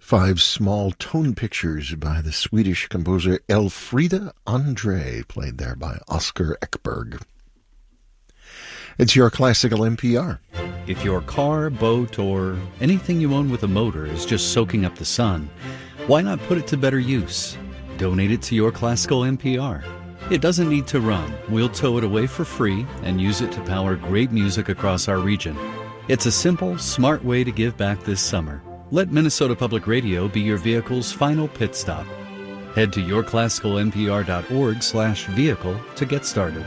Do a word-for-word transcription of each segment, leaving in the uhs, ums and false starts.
Five small tone pictures by the Swedish composer Elfrida André, played there by Oscar Ekberg. It's your Classical N P R. If your car, boat, or anything you own with a motor is just soaking up the sun, why not put it to better use? Donate it to Your Classical N P R. It doesn't need to run. We'll tow it away for free and use it to power great music across our region. It's a simple, smart way to give back this summer. Let Minnesota Public Radio be your vehicle's final pit stop. Head to your classical n p r dot org slash vehicle to get started.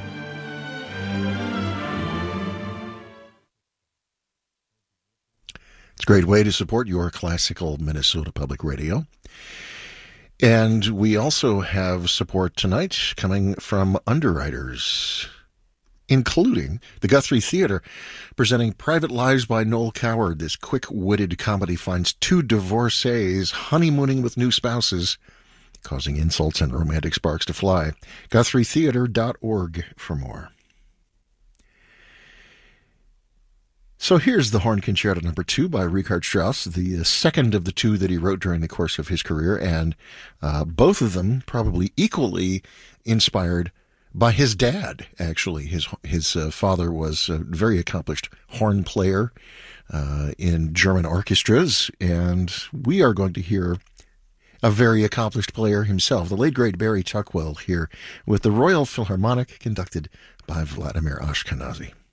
It's a great way to support Your Classical Minnesota Public Radio. And we also have support tonight coming from underwriters, including the Guthrie Theater, presenting Private Lives by Noel Coward. This quick-witted comedy finds two divorcees honeymooning with new spouses, causing insults and romantic sparks to fly. guthrie theater dot org for more. So here's the Horn Concerto number two by Richard Strauss, the second of the two that he wrote during the course of his career, and uh, both of them probably equally inspired by his dad, actually. His his uh, father was a very accomplished horn player uh, in German orchestras, and we are going to hear a very accomplished player himself, the late, great Barry Tuckwell, here with the Royal Philharmonic, conducted by Vladimir Ashkenazy.